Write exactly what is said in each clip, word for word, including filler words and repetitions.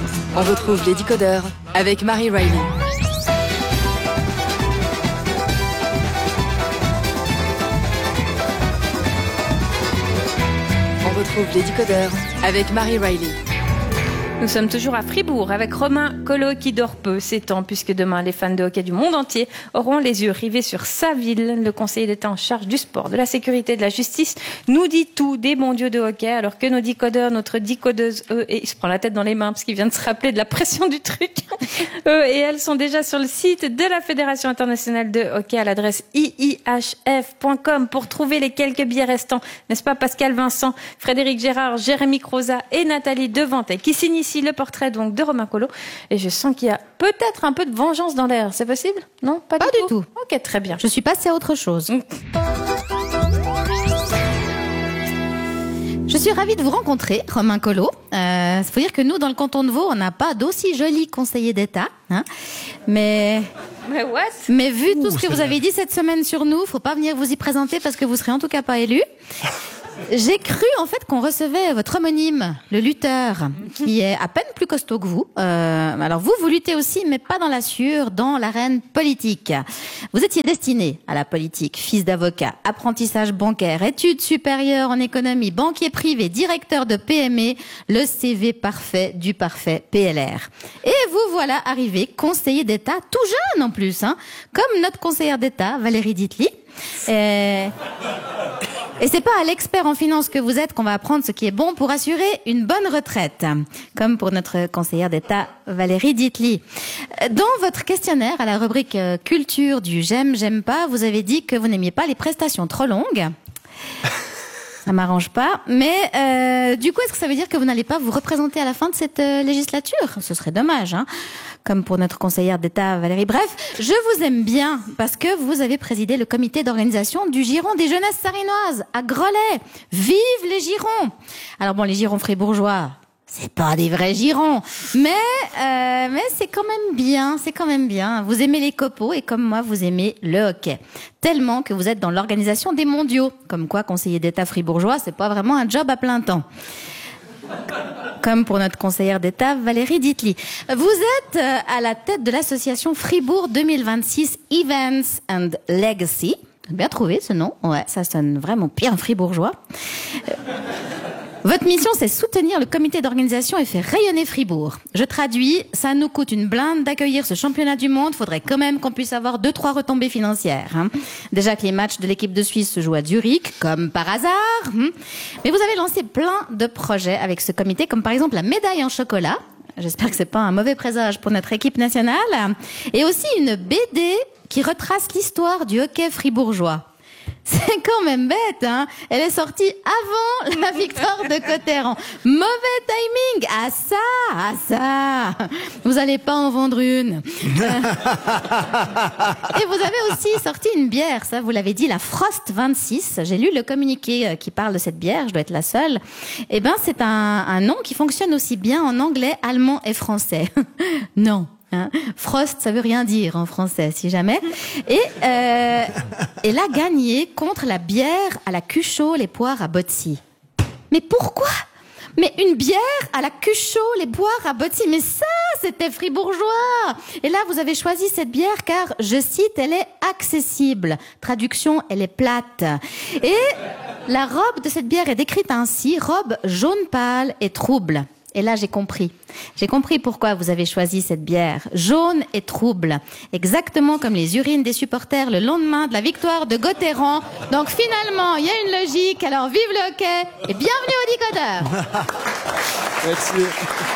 On retrouve les décodeurs avec Marie Riley. On retrouve les décodeurs avec Marie Riley. Nous sommes toujours à Fribourg avec Romain Collot qui dort peu ces temps puisque demain les fans de hockey du monde entier auront les yeux rivés sur sa ville. Le conseiller d'État en charge du sport, de la sécurité et de la justice nous dit tout des bons dieux de hockey alors que nos décodeurs, notre décodeuse, eux, et il se prend la tête dans les mains parce qu'il vient de se rappeler de la pression du truc. Eux et elles sont déjà sur le site de la Fédération internationale de hockey à l'adresse i i h f point com pour trouver les quelques billets restants. N'est-ce pas Pascal Vincent, Frédéric Gérard, Jérémy Croza et Nathalie Devantet qui signent ici le portrait donc de Romain Collot. Et je sens qu'il y a peut-être un peu de vengeance dans l'air. C'est possible? Non? Pas, pas du, du tout. tout. Ok, très bien. Je suis passée à autre chose. Mmh. Je suis ravie de vous rencontrer, Romain Collot. Euh, faut dire que nous, dans le canton de Vaud, on n'a pas d'aussi joli conseiller d'État. Hein, mais... Mais what? Mais vu Ouh, tout ce que vous avez dit cette semaine sur nous, faut pas venir vous y présenter parce que vous serez en tout cas pas élu. J'ai cru en fait qu'on recevait votre homonyme, le lutteur, qui est à peine plus costaud que vous. Euh, alors vous, vous luttez aussi, mais pas dans la sueur, dans l'arène politique. Vous étiez destiné à la politique, fils d'avocat, apprentissage bancaire, études supérieures en économie, banquier privé, directeur de P M E, le C V parfait du parfait P L R. Et vous voilà arrivé conseiller d'État, tout jeune en plus, hein, comme notre conseillère d'État, Valérie Ditely. Et... Et c'est pas à l'expert en finance que vous êtes qu'on va apprendre ce qui est bon pour assurer une bonne retraite, comme pour notre conseillère d'État Valérie Ditely. Dans votre questionnaire à la rubrique culture du j'aime, j'aime pas, vous avez dit que vous n'aimiez pas les prestations trop longues. Ça m'arrange pas. Mais euh, du coup, est-ce que ça veut dire que vous n'allez pas vous représenter à la fin de cette euh, législature? Ce serait dommage, hein, comme pour notre conseillère d'État Valérie. Bref, je vous aime bien parce que vous avez présidé le comité d'organisation du Giron des jeunesses sarinoises à Grelais. Vive les Girons! Alors bon, les Girons fribourgeois, c'est pas des vrais girons, mais euh, mais c'est quand même bien, c'est quand même bien. Vous aimez les copeaux et comme moi, vous aimez le hockey. Tellement que vous êtes dans l'organisation des mondiaux. Comme quoi, conseiller d'État fribourgeois, c'est pas vraiment un job à plein temps. Comme pour notre conseillère d'État, Valérie Ditely. Vous êtes à la tête de l'association Fribourg deux mille vingt-six Events and Legacy. Bien trouvé ce nom. Ouais, ça sonne vraiment bien fribourgeois. Votre mission, c'est soutenir le comité d'organisation et faire rayonner Fribourg. Je traduis, ça nous coûte une blinde d'accueillir ce championnat du monde. Faudrait quand même qu'on puisse avoir deux, trois retombées financières. Hein. Déjà que les matchs de l'équipe de Suisse se jouent à Zurich, comme par hasard. Hein. Mais vous avez lancé plein de projets avec ce comité, comme par exemple la médaille en chocolat. J'espère que c'est pas un mauvais présage pour notre équipe nationale. Et aussi une B D qui retrace l'histoire du hockey fribourgeois. C'est quand même bête, hein. Elle est sortie avant la victoire de Cotteran. Mauvais timing. Ah ça, ah ça. Vous allez pas en vendre une. Euh... Et vous avez aussi sorti une bière, ça vous l'avez dit, la Frost vingt-six. J'ai lu le communiqué qui parle de cette bière, je dois être la seule. Eh ben, c'est un, un nom qui fonctionne aussi bien en anglais, allemand et français. Non. Hein. Frost, ça veut rien dire en français, si jamais. Et euh, elle a gagné contre la bière à la Cuchot, les poires à Botsy. Mais pourquoi? Mais une bière à la Cuchot, les poires à Botsy. Mais ça, c'était fribourgeois. Et là, vous avez choisi cette bière car, je cite, elle est accessible. Traduction, elle est plate. Et la robe de cette bière est décrite ainsi, robe jaune pâle et trouble. Et là, j'ai compris. J'ai compris pourquoi vous avez choisi cette bière. Jaune et trouble. Exactement comme les urines des supporters le lendemain de la victoire de Cotteran. Donc finalement, il y a une logique. Alors vive le hockey et bienvenue au décodeur. Merci.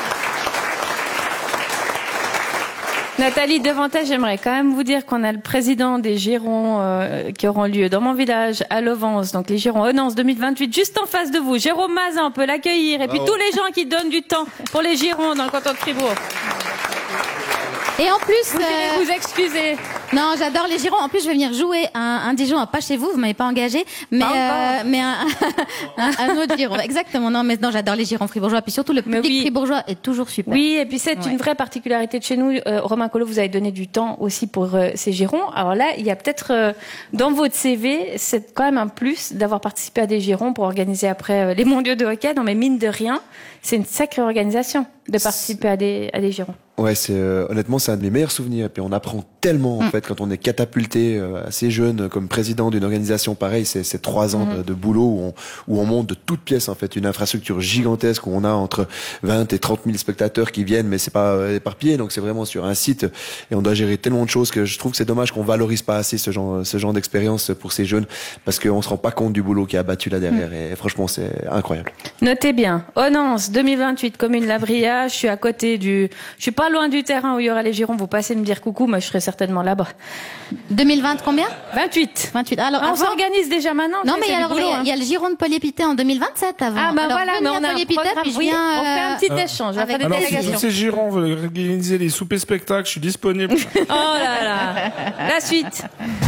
Nathalie Devantet, j'aimerais quand même vous dire qu'on a le président des Girons euh, qui auront lieu dans mon village à Lovance, donc les Girons Onance deux mille vingt-huit, juste en face de vous. Jérôme Mazin, on peut l'accueillir. Et puis tous les gens qui donnent du temps pour les Girons dans le canton de Fribourg. Et en plus, vous euh... allez vous excuser. Non, j'adore les Girons. En plus, je vais venir jouer un, un Dijon, pas chez vous, vous m'avez pas engagé, mais euh, mais un, un, un autre Giron. Exactement. Non, mais non, j'adore les Girons fribourgeois. Puis surtout, le public oui. fribourgeois est toujours super. Oui, et puis c'est ouais. une vraie particularité de chez nous. Euh, Romain Collot, vous avez donné du temps aussi pour euh, ces Girons. Alors là, il y a peut-être euh, dans votre C V, c'est quand même un plus d'avoir participé à des Girons pour organiser après euh, les mondiaux de hockey. Non, mais mine de rien, c'est une sacrée organisation. de participer à des, à des girons. Ouais, c'est euh, honnêtement c'est un de mes meilleurs souvenirs. Et puis on apprend tellement en Mm. fait quand on est catapulté euh, assez jeune comme président d'une organisation pareille. C'est c'est trois ans Mm. de, de boulot où on, où on monte de toutes pièces en fait une infrastructure gigantesque où on a entre vingt et trente mille spectateurs qui viennent, mais c'est pas euh, éparpillé. Donc c'est vraiment sur un site et on doit gérer tellement de choses que je trouve que c'est dommage qu'on valorise pas assez ce genre ce genre d'expérience pour ces jeunes parce qu'on se rend pas compte du boulot qui a battu là derrière. Mm. Et franchement c'est incroyable. Notez bien, Onance deux mille vingt-huit, commune La Bria. Je suis à côté du, je suis pas loin du terrain où il y aura les girons. Vous passez me dire coucou, moi je serai certainement là-bas. deux mille vingt combien? vingt-huit. vingt-huit. Alors, On avant- s'organise déjà maintenant. Non, c'est- mais c'est du alors, il y, boulot, a- hein. il y a le giron de Paul-Épité en deux mille vingt-sept avant. Ah bah Alors, voilà, venez mais à on a un Paul-Épité, programme. puis je Oui, viens, on fait un euh, petit échange. On va faire des avec Alors, si délégations. tous ces gérants veulent organiser les soupers spectacles, je suis disponible. Oh là là. La suite.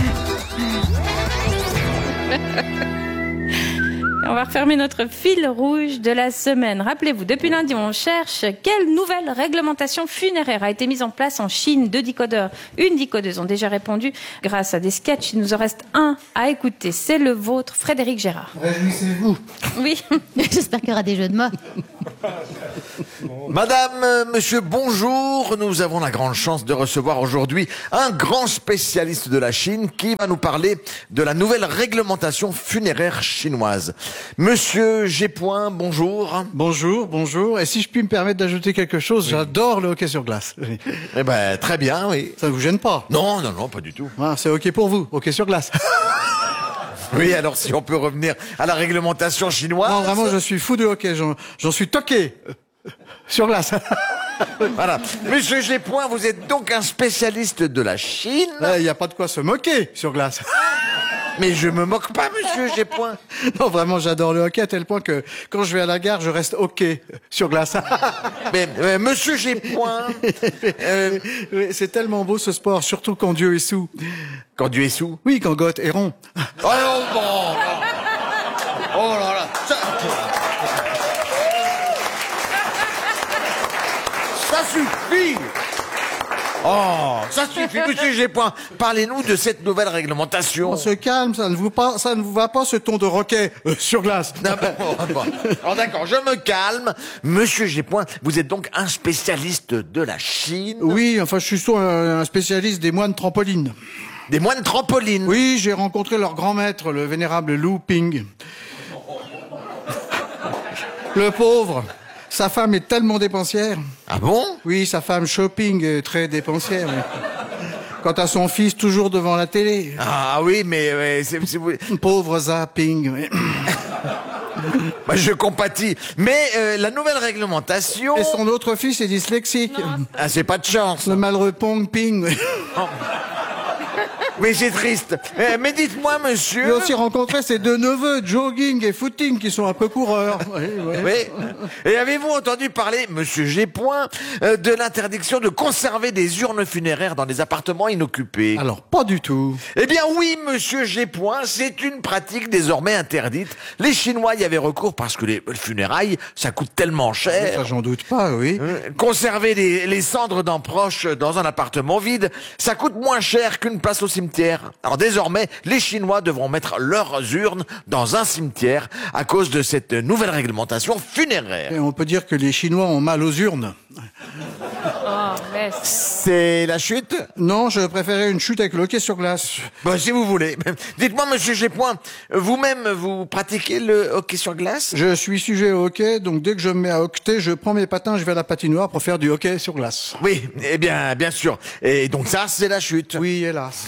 On va refermer notre fil rouge de la semaine. Rappelez-vous, depuis lundi, on cherche quelle nouvelle réglementation funéraire a été mise en place en Chine. Deux décodeurs, une décodeuse ont déjà répondu grâce à des sketchs. Il nous en reste un à écouter. C'est le vôtre, Frédéric Gérard. Réjouissez-vous. Oui. J'espère qu'il y aura des jeux de mots. Madame, euh, monsieur, bonjour. Nous avons la grande chance de recevoir aujourd'hui un grand spécialiste de la Chine qui va nous parler de la nouvelle réglementation funéraire chinoise. Monsieur Gépoin, bonjour. Bonjour, bonjour. Et si je puis me permettre d'ajouter quelque chose, j'adore le hockey sur glace. Eh ben, très bien, oui. Ça vous gêne pas? Non, non, non, pas du tout. Ah, c'est ok pour vous, hockey sur glace. Oui, alors si on peut revenir à la réglementation chinoise. Non, vraiment, je suis fou de hockey. J'en, j'en suis toqué. Sur glace. Voilà. Monsieur Gépoin, vous êtes donc un spécialiste de la Chine. Il n'y a pas de quoi se moquer sur glace. Mais je me moque pas, monsieur Gépoin. Non, vraiment, j'adore le hockey à tel point que quand je vais à la gare, je reste hockey sur glace. Mais, euh, monsieur Gépoin, euh, Oui, c'est tellement beau ce sport, surtout quand Dieu est sous. quand Dieu est sous. Oui, quand Goth est rond. Oh non, bon. Oh là là. Ça, ça suffit. Oh, ça suffit, monsieur Gépoin. Parlez-nous de cette nouvelle réglementation. On se calme, ça ne vous pas, ça ne vous va pas ce ton de hockey euh, sur glace. Non, bon, bon, bon. Alors d'accord, je me calme. Monsieur Gépoin, vous êtes donc un spécialiste de la Chine. Oui, enfin, je suis surtout un un spécialiste des moines trampolines. Des moines trampolines. Oui, j'ai rencontré leur grand maître, le vénérable Lu Ping. Le pauvre, sa femme est tellement dépensière. Ah bon? Oui, sa femme shopping est très dépensière. oui. Quant à son fils, toujours devant la télé. Ah oui, mais euh, c'est, c'est- Pauvre zapping. oui. bah, je compatis. Mais euh, la nouvelle réglementation. Et son autre fils est dyslexique. Ah, c'est pas de chance. Le malheureux Pong Ping. oui. Mais c'est triste. Euh, mais dites-moi, monsieur. J'ai aussi rencontré ses deux neveux, jogging et footing, qui sont un peu coureurs. Oui, oui. Oui. Et avez-vous entendu parler, monsieur Gépoin, euh, de l'interdiction de conserver des urnes funéraires dans des appartements inoccupés? Alors, pas du tout. Eh bien oui, monsieur Gépoin, c'est une pratique désormais interdite. Les Chinois y avaient recours parce que les funérailles, ça coûte tellement cher. Ça, j'en doute pas, oui. Euh, Conserver les, les cendres d'un proche dans un appartement vide, ça coûte moins cher qu'une place au cimetière. Alors désormais, les Chinois devront mettre leurs urnes dans un cimetière à cause de cette nouvelle réglementation funéraire. Et on peut dire que les Chinois ont mal aux urnes. Oh, laisse. C'est la chute? Non, je préférais une chute avec le hockey sur glace. Bah, si vous voulez. Dites-moi, monsieur Gépoin, vous-même, vous pratiquez le hockey sur glace? Je suis sujet au hockey, donc dès que je me mets à hoqueter, je prends mes patins, je vais à la patinoire pour faire du hockey sur glace. Oui, eh bien, bien sûr. Et donc ça, c'est la chute. Oui, hélas.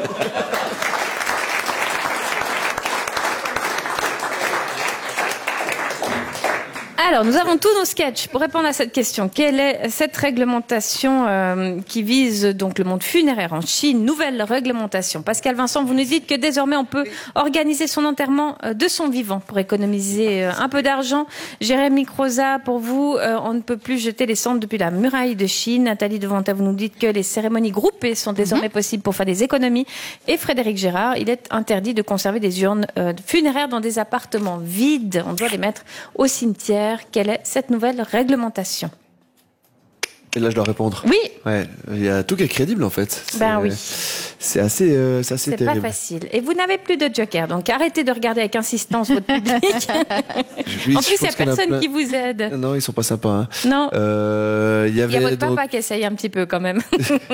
Alors, nous avons tous nos sketchs pour répondre à cette question. Quelle est cette réglementation euh, qui vise donc le monde funéraire en Chine? Nouvelle réglementation. Pascal Vincent, vous nous dites que désormais on peut organiser son enterrement euh, de son vivant pour économiser euh, un peu d'argent. Jérémy Croza, pour vous, euh, on ne peut plus jeter les cendres depuis la muraille de Chine. Nathalie Devanta, vous nous dites que les cérémonies groupées sont désormais mm-hmm. possibles pour faire des économies. Et Frédéric Gérard, il est interdit de conserver des urnes euh, funéraires dans des appartements vides. On doit les mettre au cimetière. Quelle est cette nouvelle réglementation? Et là, je dois répondre. Oui. Ouais, il y a tout qui est crédible en fait. Ben C'est- oui. c'est assez, euh, c'est assez C'est pas terrible. facile. Et vous n'avez plus de joker, donc arrêtez de regarder avec insistance votre public. Oui, En je plus, il pense n'y a qu'il y en a personne plein. qui vous aide. Non, ils sont pas sympas. Hein. Non. Euh, il y Il y a avait votre donc- papa qui essaye un petit peu quand même.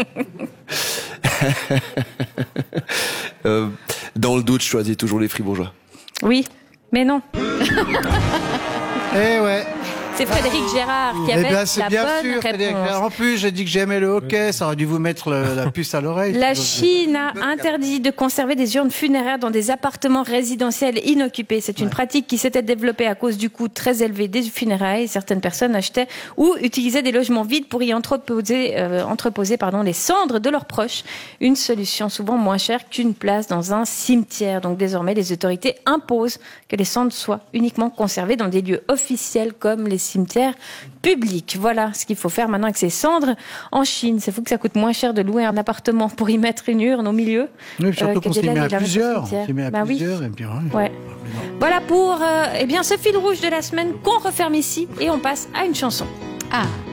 euh, dans le doute, je choisis toujours les fribourgeois. Oui, mais non. Eh ouais. C'est Frédéric Gérard qui Eh avait bien, c'est la bien bonne sûr. Frédéric. réponse. En plus, j'ai dit que j'aimais le hockey. Ça aurait dû vous mettre le- la puce à l'oreille. La Chine a interdit de conserver des urnes funéraires dans des appartements résidentiels inoccupés. C'est une pratique qui s'était développée à cause du coût très élevé des funérailles. Certaines personnes achetaient ou utilisaient des logements vides pour y entreposer, euh, entreposer pardon, les cendres de leurs proches. Une solution souvent moins chère qu'une place dans un cimetière. Donc désormais, les autorités imposent que les cendres soient uniquement conservées dans des lieux officiels comme les cimetières publics. Voilà ce qu'il faut faire maintenant avec ces cendres. En Chine, c'est fou que ça coûte moins cher de louer un appartement pour y mettre une urne au milieu. Oui, surtout euh, que qu'on s'y de la- met à de la mettre au plusieurs. On cimetière. s'y met à Bah oui. plusieurs. Et puis, ouais. Ouais. Voilà pour euh, eh bien, ce fil rouge de la semaine qu'on referme ici et on passe à une chanson. Ah.